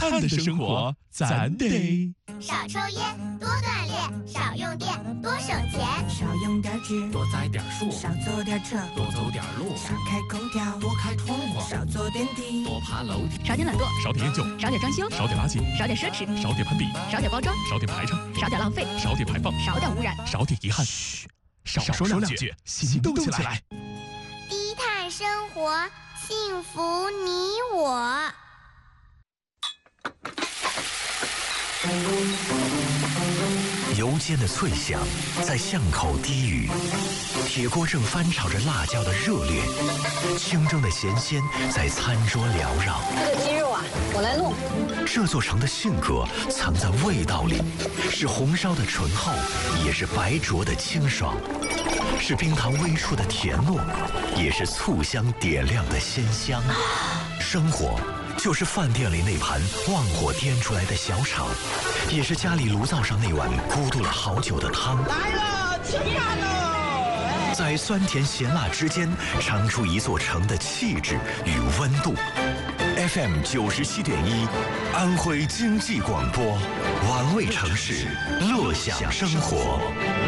汉的生活咱得少抽烟，多锻炼，少用电，多省钱， 少用点纸， 多栽点树， 少坐点车， 多走点路， 少开空调， 多开窗户， 少坐电梯， 多爬楼梯， 少点懒惰， 少点厌旧， 少点装修， 少点垃圾， 少点奢侈， 少点攀比， 少点包装， 少点排场， 少点浪费， 少点排放， 少点污染， 少点遗憾。嘘，少说两句，行动起来。 低碳生活，幸福你我。 油煎的脆响在巷口低语，铁锅正翻炒着辣椒的热烈，清蒸的咸鲜在餐桌缭绕。 这个鸡肉啊，我来弄。 这座城的性格藏在味道里，是红烧的醇厚，也是白灼的清爽，是冰糖微出的甜糯，也是醋香点亮的鲜香。生活就是饭店里那盘旺火颠出来的小炒，也是家里炉灶上那碗咕嘟了好久的汤。 来了，吃饭喽！ 在酸甜咸辣之间，尝出一座城的气质与温度。FM 97.1，安徽经济广播，玩味城市，乐享生活。